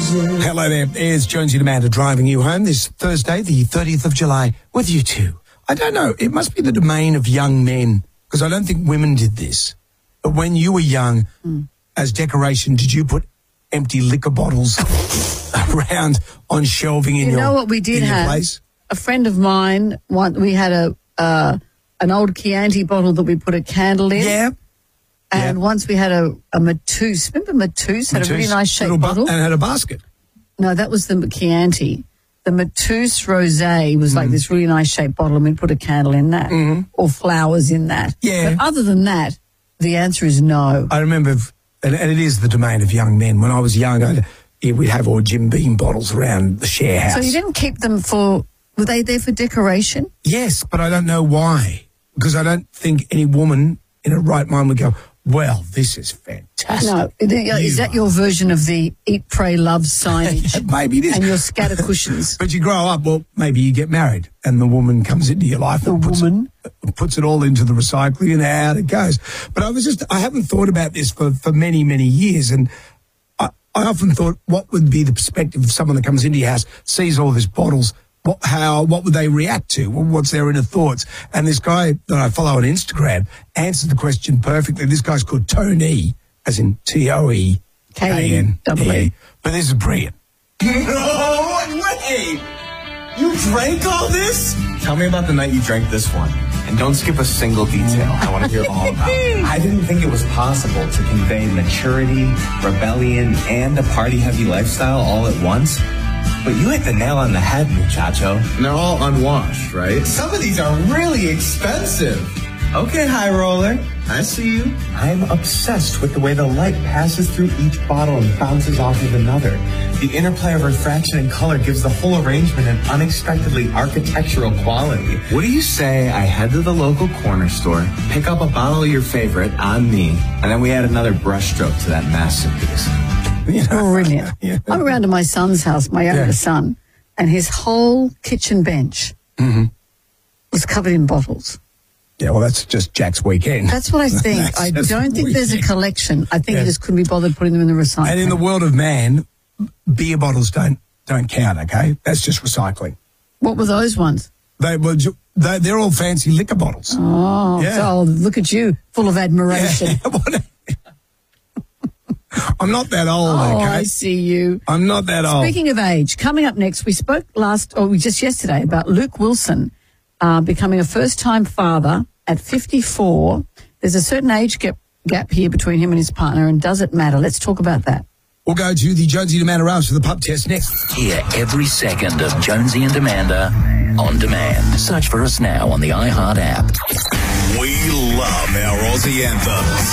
Hello there, it's Jonesy and Amanda driving you home this Thursday, the 30th of July, with you two. I don't know, it must be the domain of young men, because I don't think women did this. But when you were young, as decoration, did you put empty liquor bottles around on shelving in your place? You know what we did have? A friend of mine, we had an old Chianti bottle that we put a candle in. Yeah. And once we had a Mateus. Remember Mateus had a really nice shaped bottle? And had a basket. No, that was the Chianti. The Mateus Rosé was like this really nice shaped bottle, and we put a candle in that or flowers in that. Yeah. But other than that, the answer is no. I remember, and it is the domain of young men. When I was young, we'd have all Jim Beam bottles around the share house. So you didn't keep them were they there for decoration? Yes, but I don't know why. Because I don't think any woman in her right mind would go, well, this is fantastic. No. Is that your version of the Eat, Pray, Love signage? Maybe it is. And your scatter cushions. But you grow up, well, maybe you get married and the woman comes into your life and puts it all into the recycling and out it goes. But I haven't thought about this for many, many years. And I often thought, what would be the perspective of someone that comes into your house, sees all these bottles, what would they react to? What's their inner thoughts? And this guy that I follow on Instagram answered the question perfectly. This guy's called Tony, as in Toekene. But this is brilliant. No way! You drank all this? Tell me about the night you drank this one. And don't skip a single detail. I want to hear all about it. I didn't think it was possible to convey maturity, rebellion, and a party-heavy lifestyle all at once. But you hit the nail on the head, muchacho. And they're all unwashed, right? Some of these are really expensive. Okay, high roller. I see you. I'm obsessed with the way the light passes through each bottle and bounces off of another. The interplay of refraction and color gives the whole arrangement an unexpectedly architectural quality. What do you say I head to the local corner store, pick up a bottle of your favorite on me, and then we add another brushstroke to that masterpiece? Brilliant. Yeah. I'm around to my son's house, my youngest son, and his whole kitchen bench was covered in bottles. Yeah, well, that's just Jack's weekend. That's what I think. I don't think there's a collection. I think he just couldn't be bothered putting them in the recycling. And in the world of man, beer bottles don't count, okay? That's just recycling. What were those ones? They're all fancy liquor bottles. Oh, so look at you, full of admiration. Yeah. I'm not that old, okay? I see you. I'm not that old. Speaking of age, coming up next, we spoke just yesterday about Luke Wilson becoming a first-time father at 54. There's a certain age gap here between him and his partner, and does it matter? Let's talk about that. We'll go to the Jonesy and Amanda Rouse for the pub test next. Hear every second of Jonesy and Amanda on demand. Search for us now on the iHeart app. We love our Aussie anthems.